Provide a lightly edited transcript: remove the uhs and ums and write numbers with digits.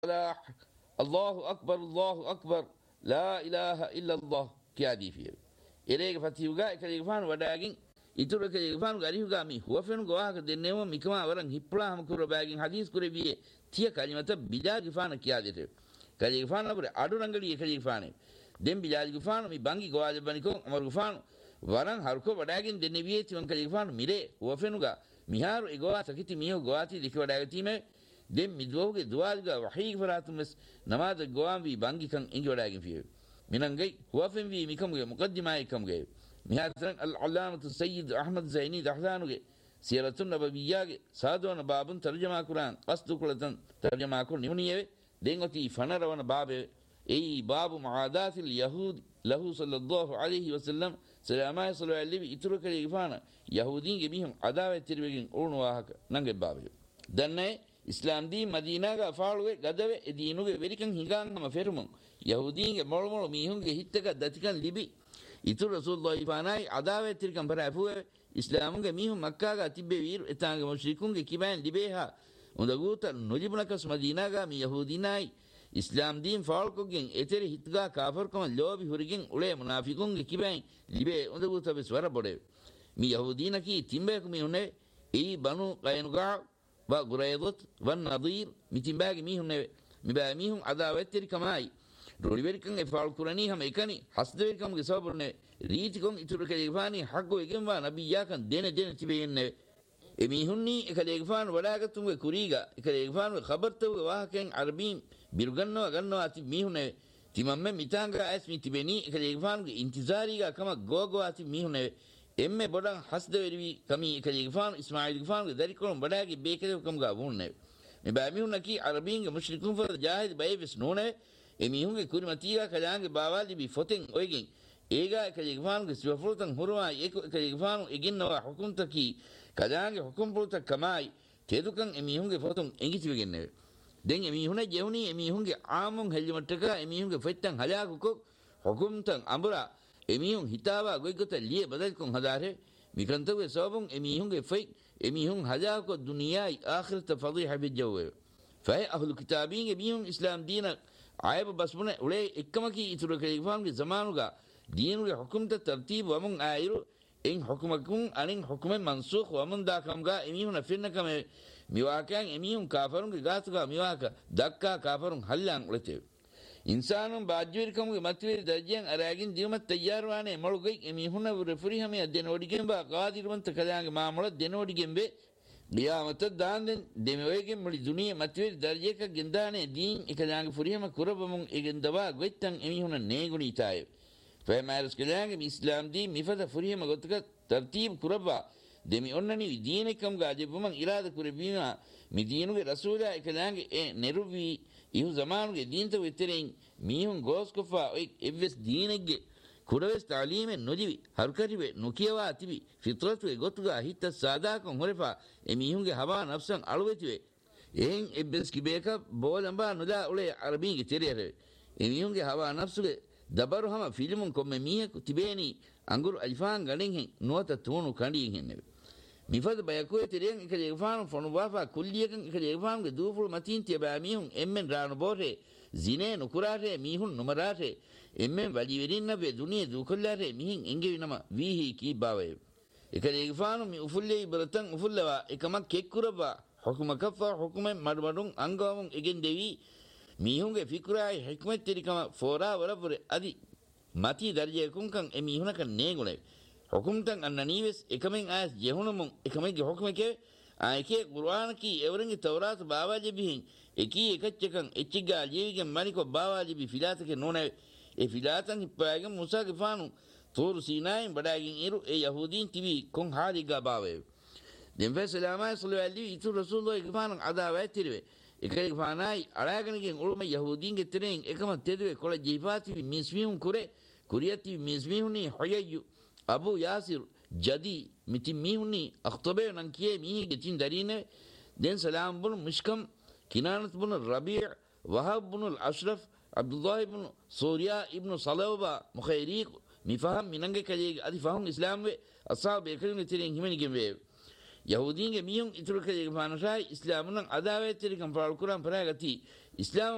الفلاح الله أكبر الله أكبر لا إله إلا الله كيادي فيه إليك فتيوغا كليفان وداغين ඉතුරු කලිගාන් ගරිහුගාමි හුවෆෙන් ගවාහක දෙන්නේම මිකමා වරන් හිප්පලා හම කුර බෑගින් හදීස් කුරේ තිය කලිමත බිලා ගිෆාන කියා දෙත කලිගාන් අපර අඩු රංගලි කලිගාන් දෙම් බිලා ගිෆාන මි බංගි ගවාද බනිකෝ අමර ගිෆාන වරන් හරුකෝ වඩාගින් දෙන්නේ වියේ තිවන් කලිගාන් මිරේ හුවෆෙනුගා මිහාරු එගවා සකිති මියෝ ගවාති දික වඩාගතීමේ දෙම් මිදවෝගේ දුවාල්ගා වහී ෆරාතුමස් නමාද ගවාම් වි බංගි කන් ඉංගි වඩාගින් ෆිය මිනංගයි හුවෆෙන් වි මිකමුගේ මුකද්දිමායි කම්ගේ مهاترن العلامة السيد أحمد زيني دحلانوغي سيرة النبوية سادون بابن ترجمة قرآن قصد كلتن ترجمة قرآن نمونية دينغتي فنرون باب أي باب معاداة اليهود له صلى الله عليه وسلم سلامة صلى الله عليه وسلم اترك الإغفانا يهودين بيهم عداوة تربيين قرن واحك ننجب بابه دنه إسلام دي مدينة فالوه قدوه دينوغي وريكن هنگان هم فرمون يهودين مرمول ميهون هتك دتكن لبي ඉතුරු රසූලුල්ලාහි ෆානායි අදාවේ තිරකම් පරාපුවේ ඉස්ලාමුගේ මිහු මක්කාගා තිබ්බේ වීර එතාංග මුශ්රිකුන්ගේ කිබෑන් ලිබේහා උඳගූත නොජිබුනකස් මදීනාගා මි යහූදීනායි ඉස්ලාම් දීන් ෆාල්කොගෙන් එතෙරි හිත්ගා කාෆර්කම ලෝබි හුරිගෙන් උලේ මුනාෆිකුන්ගේ කිබෑන් ලිබේ උඳගූත බෙස්වර බොඩේ මි යහූදීනකි තිම්බේක මි උනේ ඊ බනු කයනුගා වා ගුරයිදත් වන් නදීර් මි තිම්බාගේ මිහුනේ මි බෑ මිහුන් අදාවේ තිරකමයි රුලිවරිකන් එෆාල් කුරණී හැම එකනි හස්දවරිකම් ගේ සබරනේ රීතිකම් ඉතුරු කලේගානි හග්ගෝ එකෙන්වා නබියාකන් දෙන තිබෙන්නේ එමිහුන්නි එකලේගාන වඩාගතුන්ගේ කුරීගා එකලේගාන ખબરතව වාහකෙන් අරබීම් බිරුගන්නවා අති මිහුනේ තිමම්ම මිතාංගා ඇස්මි තිබෙනි එකලේගානගේ ඉන්තිසාරීගා කම ගෝගෝ අති මිහුනේ එම්මේ බොඩන් හස්දවරිවි කමි එකලේගාන ඉස්මායිල් ගානගේ දරිකොම් වඩාගේ බේකදකම් ගා වුන්නේ මේ බෑමිහුන්නකි අරබීන්ගේ මුශ්රිකුන් ෆර ජාහිද් බයිවිස් නෝනේ එමිහුන්ගේ කුරිමතියා කලාංගේ බාවාලි බි ෆොතෙන් ඔයගෙන් ඒගා කලිගාන්ගේ සිවෆුල්තන් හුරුවා ඒක කලිගාන් එගින්නවා හුකුම්තකි කලාංගේ හුකුම්පුල්ත කමයි තේදුකන් එමිහුන්ගේ ෆොතොන් එංගිතිවෙන්නේ දැන් එමිහුනේ ජෙහුනි එමිහුන්ගේ ආමුන් හෙල්ලිමට්ටක එමිහුන්ගේ ෆෙත්තන් හලාකුක හුකුම්තන් අඹරා එමිහුන් හිතාවා ගොයිගත ලිය බදල්කොන් හදාරේ මිකන්තවේ සෝබුන් එමිහුන්ගේ ෆෙයි එමිහුන් හලාකෝ දුනියයි ආඛිරත ෆදීහ බිජව්වේ ෆයි අහ්ලු කිතාබීන්ගේ මිහුන් ඉස්ලාම් දීන ආයබ බස්මුනේ උලේ එක්කමකි ඉතුරු කලිගාන්ගේ zamanuga දීනුගේ හුකුම්ත තර්තිබ් වමුන් ආයිරු එන් හුකුමකුන් අනින් හුකුමෙන් මන්සූඛ් වමුන් දාකම්ගා එමිහුන ෆින්නකම මිවාකයන් එමිහුන් කාෆරුන්ගේ ගාතුගා මිවාක දක්කා කාෆරුන් හල්ලන් උලතේ ඉන්සානුන් බාජ්ජවිරකම්ගේ මත්වේරි දර්ජයන් අරාගින් දිවමත් තයාරවානේ මළුගයි එමිහුන රිෆරිහම දෙනෝඩිගෙන් බා කාදිරවන්ත කලාංගේ මාමල දෙනෝඩිගෙන් බේ ලියාමත දාන්දෙන් දෙමෙවේගෙන් මුලි දුනිය මත්වේරි දර්ජයක ගෙන්දානේ දීන් එකලාංගේ ෆුරියම කුරබමුන් එගෙන්දවා ගොයිත්තන් එමිහුන නේගුණීතාය ෆෑමාරස් කලාංගේ ඉස්ලාම් දී මිෆද ෆුරියම ගොතක තර්තිබ් කුරබා දෙමි ඔන්නනි දීනෙකම් ගාජෙබුමන් ඉරාද කුරබීමා මි දීනුගේ රසූලා එකලාංගේ නෙරුවි ඉහු zamanuගේ දීන්ත වෙතරෙන් මිහුන් ගෝස්කොෆා ඔයි එවස් දීනෙගේ කුරවස් තාලීමේ නොජිවි හරුකරිවේ නොකියවා තිබි ෆිත්‍රතුවේ ගොතුගා හිත සාදාකම් හොරපා එමිහුන්ගේ හවා නෆ්සන් අලුවෙතිවේ එහෙන් එබ්බස් කිබේක බෝලම්බා නොදා උලේ අරබීගේ තෙරේරේ එමිහුන්ගේ හවා නෆ්සුගේ දබරුහම ෆිල්මුන් කොම්මේ මීහක තිබේනි අඟුරු අයිෆාන් ගණෙන් හෙන් නොත තුණු කණ්ඩියෙන් හෙන්නේ මිෆද බයකුවේ තෙරෙන් එකලේගාන ෆොනුවාෆා කුල්ලියකන් එකලේගාන්ගේ දූෆුල් මතින් තියබා මිහුන් එම්මෙන් රාන බෝරේ ziné nukurare mihun numarare emme wali werinna be duniye dukollare mihin engewinama wihi ki bawe ekaleegfanu mi ufulle ibratan ufullawa ekamak kekkuraba hukuma kaffa hukumen madmadun angamun egen devi mihunge fikrai hikmet terikama fora warabure adi mati darje kunkan emihunaka negule hukumtan annanives ekamen as jehunumun ekamege hukumeke ආයකේ කුර්ආන කී එවරන්ගේ තවරාත් බාවාජි බිහින් එකී එකච්චකන් එච්චිගා ජීවිගෙන් මනිකෝ බාවාජි බි ෆිලාතකේ නෝනේ ඒ ෆිලාතන් හිප්පායගෙන් මුසාගේ ෆානු තෝරු සීනායින් බඩාගින් ඉරු ඒ යහූදීන් තිබි කොන් හාදිගා බාවේ දෙම් ෆසලාමයි සල්ලල්ලාහු අලයිහි ඉතු රසූලුල්ලාහි ගෆාන අදාවයි තිරවේ එකේ ගෆානයි අරාගෙනගෙන් උළුම යහූදීන්ගේ තරෙන් එකම තෙදුවේ කොළ ජීපාති මිස්මිහුන් කුරේ කුරියති මිස්මිහුනි හයයු Abu යාසිර් jadi miti mihuni akhtabe nan kiye mihi getin darine den salam bun mushkam kinanat bun rabi' wahab bun al-ashraf abdullah ibn suriya ibn salawba mukhayriq mifaham minange kale adi fahum islam we ashab ekrin tirin himeni gemwe yahudinge mihun ituru kale fanasai islam nan adawe tirin fal quran paragati islam